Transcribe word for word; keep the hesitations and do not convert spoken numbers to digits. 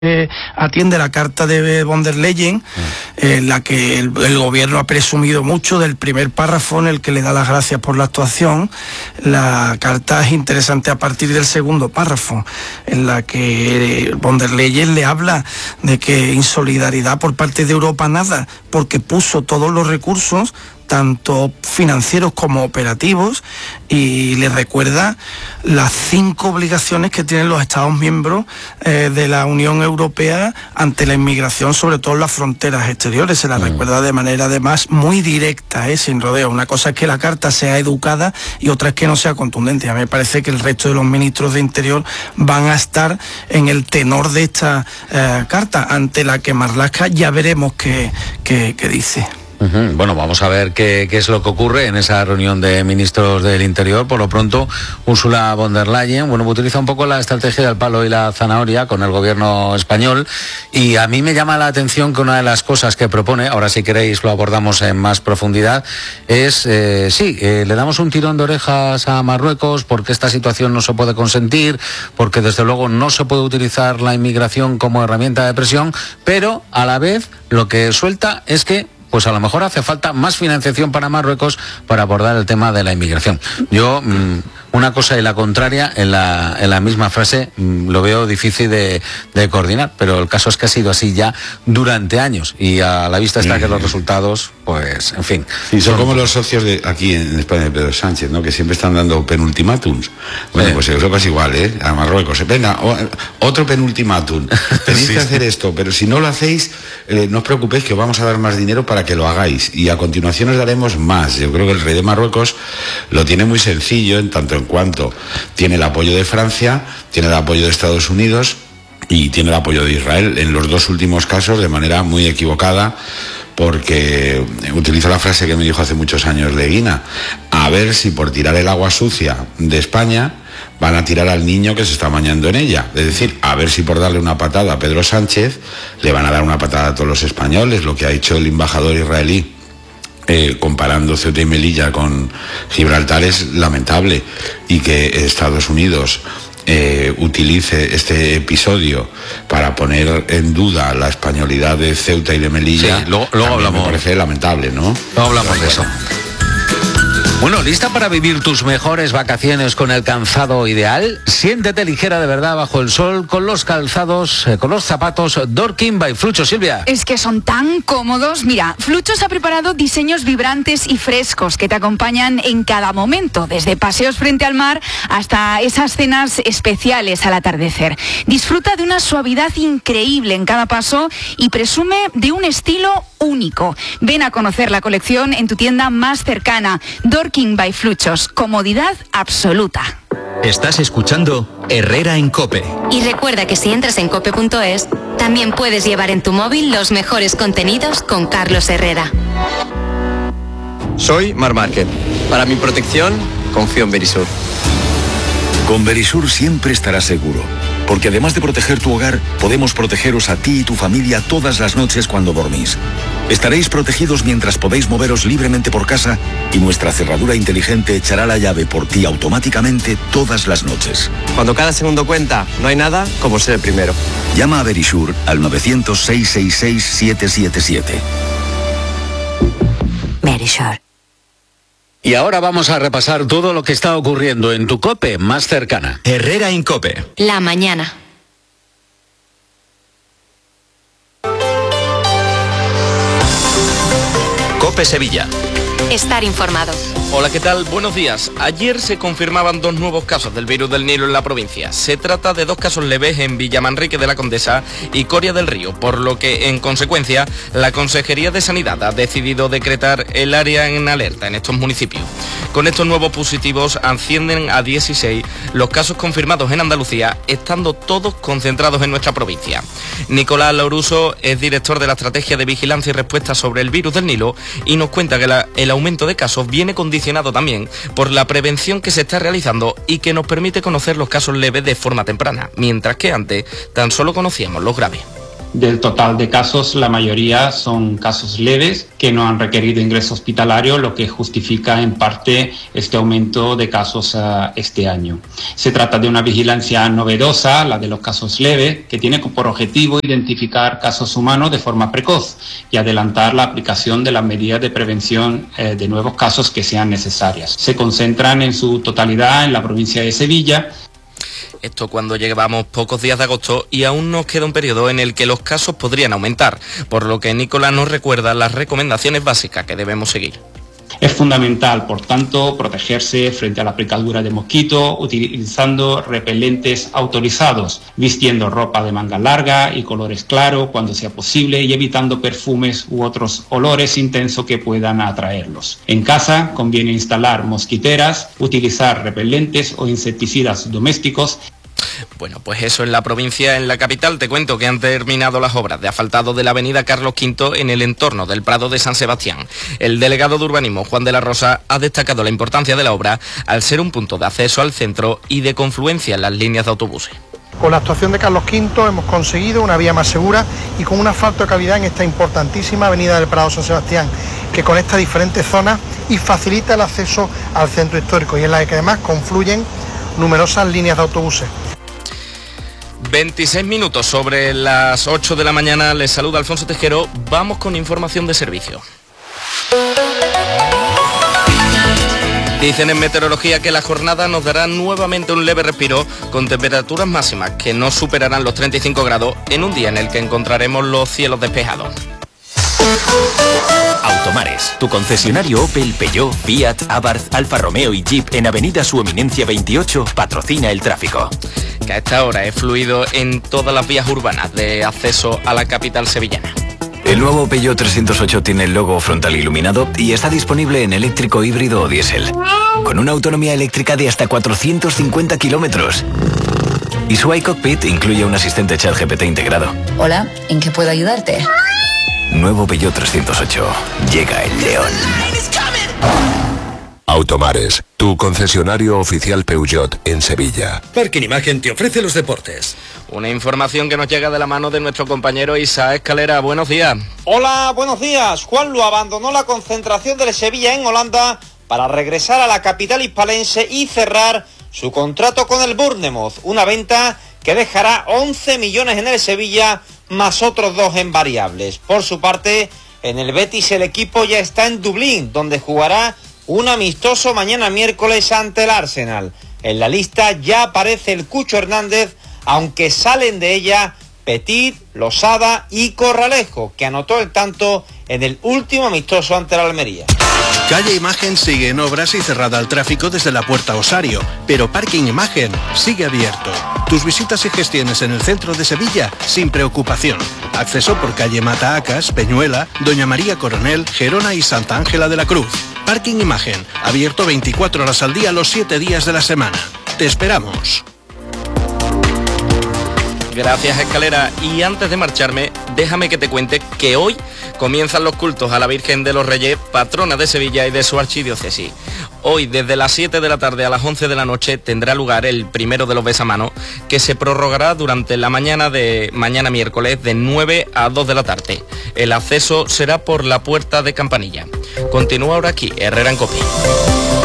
Eh, atiende la carta de von der Leyen, en eh, la que el, el gobierno ha presumido mucho del primer párrafo en el que le da las gracias por la actuación. La carta es interesante a partir del segundo párrafo, en la que eh, von der Leyen le habla de que insolidaridad por parte de Europa nada, porque puso todos los recursos, tanto financieros como operativos, y le recuerda las cinco obligaciones que tienen los Estados miembros eh, de la Unión Europea ante la inmigración, sobre todo en las fronteras exteriores. Se la mm. recuerda de manera además muy directa, eh, sin rodeo. Una cosa es que la carta sea educada y otra es que no sea contundente. A mí me parece que el resto de los ministros de Interior van a estar en el tenor de esta eh, carta, ante la que Marlaska ya veremos qué, qué, qué dice. Uh-huh. Bueno, vamos a ver qué, qué es lo que ocurre en esa reunión de ministros del Interior. Por lo pronto, Ursula von der Leyen, bueno, utiliza un poco la estrategia del palo y la zanahoria con el gobierno español, y a mí me llama la atención que una de las cosas que propone, ahora si queréis lo abordamos en más profundidad, es, eh, sí, eh, le damos un tirón de orejas a Marruecos porque esta situación no se puede consentir, porque desde luego no se puede utilizar la inmigración como herramienta de presión, pero a la vez lo que suelta es que pues a lo mejor hace falta más financiación para Marruecos para abordar el tema de la inmigración. Yo, mmm, una cosa y la contraria en la, en la misma frase, mmm, lo veo difícil de, de coordinar, pero el caso es que ha sido así ya durante años, y a la vista está sí, que los resultados, pues, en fin. Sí, son, son como los socios de aquí en España de Pedro Sánchez, ¿no? Que siempre están dando penultimátums. Bueno, eh. pues Europa es igual, ¿eh? A Marruecos, venga, otro penultimátum. Tenéis sí, que hacer esto, pero si no lo hacéis, eh, no os preocupéis que os vamos a dar más dinero para que lo hagáis, y a continuación os daremos más. Yo creo que el rey de Marruecos lo tiene muy sencillo, en tanto en cuanto tiene el apoyo de Francia, tiene el apoyo de Estados Unidos y tiene el apoyo de Israel, en los dos últimos casos de manera muy equivocada, porque utilizo la frase que me dijo hace muchos años Leguina: a ver si por tirar el agua sucia de España van a tirar al niño que se está bañando en ella. Es decir, a ver si por darle una patada a Pedro Sánchez le van a dar una patada a todos los españoles. Lo que ha hecho el embajador israelí, eh, comparando Ceuta y Melilla con Gibraltar, es lamentable, y que Estados Unidos Eh, utilice este episodio para poner en duda la españolidad de Ceuta y de Melilla, sí, luego, luego hablamos. Me parece lamentable, ¿no? No hablamos de eso. Bueno, ¿lista para vivir tus mejores vacaciones con el calzado ideal? Siéntete ligera de verdad bajo el sol con los calzados, eh, con los zapatos Dorking by Flucho. Silvia. Es que son tan cómodos. Mira, Fluchos ha preparado diseños vibrantes y frescos que te acompañan en cada momento, desde paseos frente al mar hasta esas cenas especiales al atardecer. Disfruta de una suavidad increíble en cada paso y presume de un estilo único. Ven a conocer la colección en tu tienda más cercana. Dorking by Fluchos, comodidad absoluta. Estás escuchando Herrera en COPE. Y recuerda que si entras en cope punto es, también puedes llevar en tu móvil los mejores contenidos con Carlos Herrera. Soy Mar Márquez. Para mi protección, confío en Verisur. Con Verisur siempre estarás seguro, porque además de proteger tu hogar, podemos protegeros a ti y tu familia todas las noches cuando dormís. Estaréis protegidos mientras podéis moveros libremente por casa, y nuestra cerradura inteligente echará la llave por ti automáticamente todas las noches. Cuando cada segundo cuenta, no hay nada como ser el primero. Llama a Verisur al nueve cero cero, seis seis seis, siete siete siete. Verisur. Y ahora vamos a repasar todo lo que está ocurriendo en tu COPE más cercana. Herrera en COPE. La mañana. COPE Sevilla. Estar informado. Hola, ¿qué tal? Buenos días. Ayer se confirmaban dos nuevos casos del virus del Nilo en la provincia. Se trata de dos casos leves en Villamanrique de la Condesa y Coria del Río, por lo que, en consecuencia, la Consejería de Sanidad ha decidido decretar el área en alerta en estos municipios. Con estos nuevos positivos ascienden a dieciséis los casos confirmados en Andalucía, estando todos concentrados en nuestra provincia. Nicolás Louruso es director de la Estrategia de Vigilancia y Respuesta sobre el virus del Nilo y nos cuenta que la, el aumento de casos viene condicionado también por la prevención que se está realizando y que nos permite conocer los casos leves de forma temprana, mientras que antes tan solo conocíamos los graves. Del total de casos, la mayoría son casos leves que no han requerido ingreso hospitalario, lo que justifica en parte este aumento de casos uh, este año. Se trata de una vigilancia novedosa, la de los casos leves, que tiene por objetivo identificar casos humanos de forma precoz y adelantar la aplicación de las medidas de prevención eh, de nuevos casos que sean necesarias. Se concentran en su totalidad en la provincia de Sevilla. Esto cuando llevamos pocos días de agosto y aún nos queda un periodo en el que los casos podrían aumentar, por lo que Nicolás nos recuerda las recomendaciones básicas que debemos seguir. Es fundamental, por tanto, protegerse frente a la picadura de mosquito utilizando repelentes autorizados, vistiendo ropa de manga larga y colores claros cuando sea posible y evitando perfumes u otros olores intensos que puedan atraerlos. En casa conviene instalar mosquiteras, utilizar repelentes o insecticidas domésticos. Bueno, pues eso en la provincia. En la capital te cuento que han terminado las obras de asfaltado de la avenida Carlos quinto en el entorno del Prado de San Sebastián. El delegado de urbanismo, Juan de la Rosa, ha destacado la importancia de la obra al ser un punto de acceso al centro y de confluencia en las líneas de autobuses. Con la actuación de Carlos quinto hemos conseguido una vía más segura y con un asfalto de calidad en esta importantísima avenida del Prado San Sebastián, que conecta diferentes zonas y facilita el acceso al centro histórico y en la que además confluyen numerosas líneas de autobuses. veintiséis minutos sobre las ocho de la mañana, les saluda Alfonso Tejero. Vamos con información de servicio. Dicen en meteorología que la jornada nos dará nuevamente un leve respiro con temperaturas máximas que no superarán los treinta y cinco grados en un día en el que encontraremos los cielos despejados. Automares, tu concesionario Opel, Peugeot, Fiat, Abarth, Alfa Romeo y Jeep en Avenida Su Eminencia veintiocho patrocina el tráfico. Que a esta hora es fluido en todas las vías urbanas de acceso a la capital sevillana. El nuevo Peugeot trescientos ocho tiene el logo frontal iluminado y está disponible en eléctrico, híbrido o diésel, con una autonomía eléctrica de hasta cuatrocientos cincuenta kilómetros. Y su iCockpit incluye un asistente ChatGPT integrado. Hola, ¿en qué puedo ayudarte? Nuevo Peugeot trescientos ocho. Llega el león. Automares, tu concesionario oficial Peugeot en Sevilla. Parking Imagen te ofrece los deportes. Una información que nos llega de la mano de nuestro compañero Isaac Escalera. Buenos días. Hola, buenos días. Juanlu abandonó la concentración del Sevilla en Holanda para regresar a la capital hispalense y cerrar su contrato con el Bournemouth. Una venta que dejará once millones en el Sevilla más otros dos en variables. Por su parte, en el Betis el equipo ya está en Dublín, donde jugará un amistoso mañana miércoles ante el Arsenal. En la lista ya aparece el Cucho Hernández, aunque salen de ella Petit, Losada y Corralejo, que anotó el tanto en el último amistoso ante la Almería. Calle Imagen sigue en obras y cerrada al tráfico desde la Puerta Osario, pero Parking Imagen sigue abierto. Tus visitas y gestiones en el centro de Sevilla sin preocupación. Acceso por calle Mataacas, Peñuela, Doña María Coronel, Gerona y Santa Ángela de la Cruz. Parking Imagen, abierto veinticuatro horas al día los siete días de la semana. Te esperamos. Gracias, Escalera. Y antes de marcharme, déjame que te cuente que hoy comienzan los cultos a la Virgen de los Reyes, patrona de Sevilla y de su archidiócesis. Hoy, desde las siete de la tarde a las once de la noche, tendrá lugar el primero de los besamanos, que se prorrogará durante la mañana de mañana miércoles de nueve a dos de la tarde. El acceso será por la puerta de Campanilla. Continúa ahora aquí, Herrera en Cope.